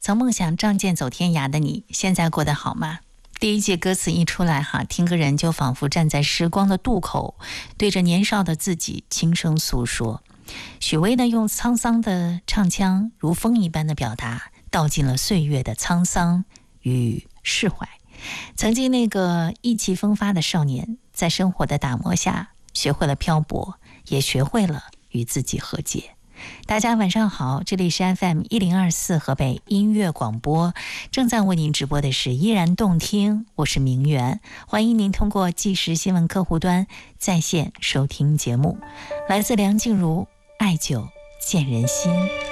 曾梦想仗剑走天涯的你，现在过得好吗？第一句歌词一出来听歌人就仿佛站在时光的渡口，对着年少的自己轻声诉说。许巍呢，用沧桑的唱腔如风一般的表达，道尽了岁月的沧桑与释怀。曾经那个意气风发的少年，在生活的打磨下学会了漂泊，也学会了与自己和解。大家晚上好，这里是 FM1024 河北音乐广播，正在为您直播的是依然动听，我是明媛，欢迎您通过即时新闻客户端在线收听节目。来自梁静茹，爱久见人心。